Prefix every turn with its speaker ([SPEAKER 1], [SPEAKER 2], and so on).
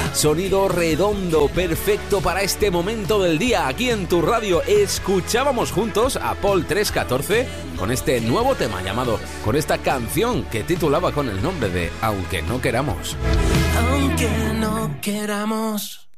[SPEAKER 1] Sonido redondo, perfecto para este momento del día. Aquí en tu radio escuchábamos juntos a Paul 314 con este nuevo tema llamado, con esta canción que titulaba con el nombre de Aunque no queramos.
[SPEAKER 2] Aunque no queramos.